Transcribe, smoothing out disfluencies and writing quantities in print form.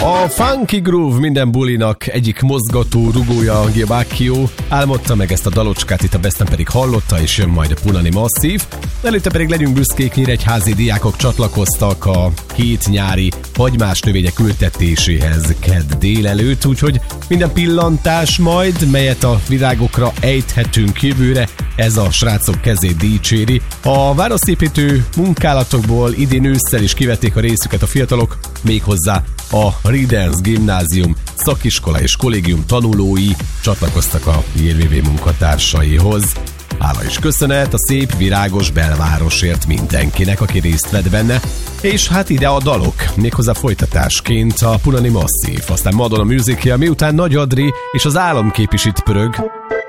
A funky groove minden bulinak egyik mozgató rugója, Gil Bacchio álmodta meg ezt a dalocskát, itt a Besten pedig hallotta, és jön majd a Punani Masszív. Előtte pedig legyünk büszkék, nyíregyházi diákok csatlakoztak a hét nyári hagymás növények ültetéséhez kedd délelőtt, úgyhogy minden pillantás majd, melyet a virágokra ejthetünk jövőre, ez a srácok kezét dicséri. A városszépítő munkálatokból idén ősszel is kivették a részüket a fiatalok, méghozzá a Rieders Gimnázium szakiskola és kollégium tanulói csatlakoztak a JVV munkatársaihoz. Hála és köszönet a szép, virágos belvárosért mindenkinek, aki részt vett benne, és hát ide a dalok, méghozzá folytatásként a Punani Masszív, aztán Madonna Music-ja, miután Nagy Adri és az álomkép is itt pörög,